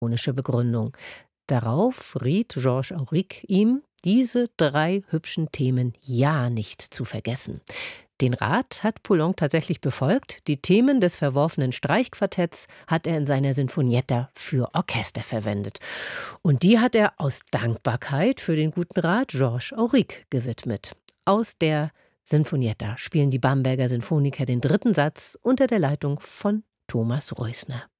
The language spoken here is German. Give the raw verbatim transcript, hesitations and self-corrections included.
ironische Begründung. Darauf riet Georges Auric ihm, diese drei hübschen Themen ja nicht zu vergessen. Den Rat hat Poulenc tatsächlich befolgt. Die Themen des verworfenen Streichquartetts hat er in seiner Sinfonietta für Orchester verwendet. Und die hat er aus Dankbarkeit für den guten Rat Georges Auric gewidmet. Aus der Sinfonietta spielen die Bamberger Sinfoniker den dritten Satz unter der Leitung von Thomas Reusner.